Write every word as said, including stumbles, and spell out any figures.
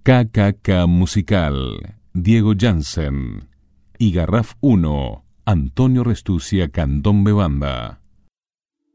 K K K Musical, Diego Jansen. Y Garraf uno, Antonio Restucia Candombe Banda.